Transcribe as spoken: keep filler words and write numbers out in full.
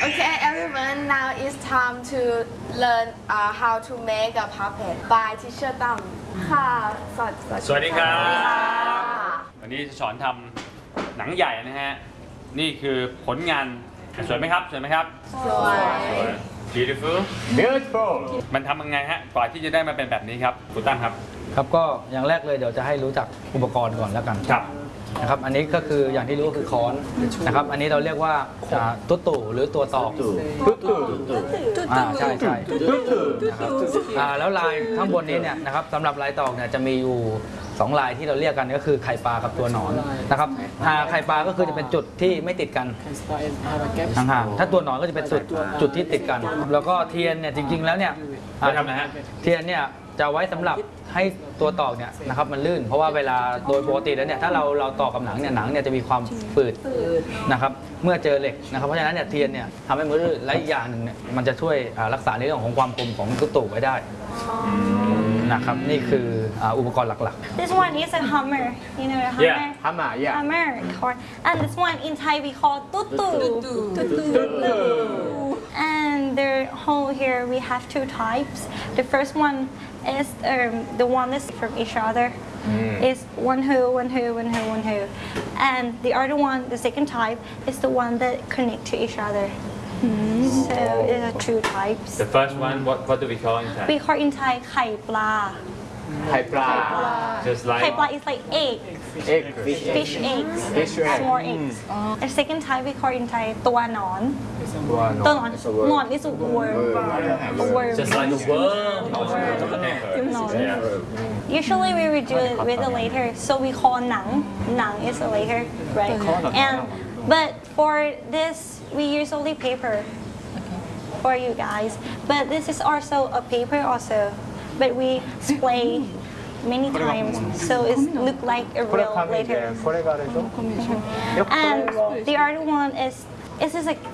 Okay, everyone. Now it's time to learn uh, how to make a puppet by Teacher Tam. ค่ะสวัสดีสวัสดีครับค่ะวันนี้จะสอนทำหนังใหญ่นะฮะนี่คือผลงานสวยไหมครับสวยไหมครับสวย beautiful Beautiful มันทำยังไงฮะกว่าที่จะได้มาเป็นแบบนี้ครับคุณตั้มครับครับก็อย่างแรกเลยเดี๋ยวจะให้รู้จักอุปกรณ์ก่อนแล้วกันครับนะครับอันนี้ก็คืออย่างที่รู้คือค้อนนะครับอันนี้เราเรียกว่าอ่าตุ๊ตู่หรือตัวตอก Tutu อ่าใช่ใช่ Tutu นะครับอ่าแล้วลายข้างบนนี้เนี่ยนะครับสำหรับลายตอกเนี่ยจะมีอยู่สองลายที่เราเรียกกันก็คือไข่ปลากับตัวหนอนนะครับอ่าไข่ปลาก็คือจะเป็นจุดที่ไม่ติดกันห่างๆถ้าตัวหนอนก็จะเป็นจุดจุดที่ติดกัน แล้วก็เทียนเนี่ยจริง ๆแล้วเนี่ยไปทำนะฮะเทียนเนี่ยจะไว้สำหรับให้ตัวตอกเนี่ยนะครับมันลื่นเพราะว่าเวลาโดยปกติแล้วเนี่ยถ้าเราเราตอกกับหนังเนี่ยหนังเนี่ยจะมีความฝืดนะครับเมื่อเจอเหล็กนะครับเพราะฉะนั้นเนี่ยเทียนเนี่ยทำให้มือลื่นและอีกอย่างหนึ่งเนี่ยมันจะช่วยอ่ารักษาในเรื่องของความคมของตุ๊ตู่ไว้ได้นะครับนี่คืออ่าอุปกรณ์หลัก This one is a hammer. You know the hammer? Yeah. Hammer yeah Hammer. Corn. And this one in Thai we call tutu. Tutu And the whole here we have two types. The first one is um, the one that's from each other. Is one who, one who, one who, one who. And the other one, the second type, is the one that connect to each other. So there are two types. the first one what what do we call in Thai We call in Thai ไข่ปลาไข่ปลา just ไข่ like ปลา is like egg. egg fish Fish eggs. Fish egg. Small eggs. The second type we call in Thai ตัวหนอนตัวหนตัวอหนอนน is a word หนอน is a worm. A worm. just like a worm Yeah. Usually we would do it with a letter, so we call หนัง หนัง is a letter, right? And but for this we use only paper for you guys. But this is also a paper also, but we spray many times, so it look like a real letter. これがあれでしょ And the other one is this is a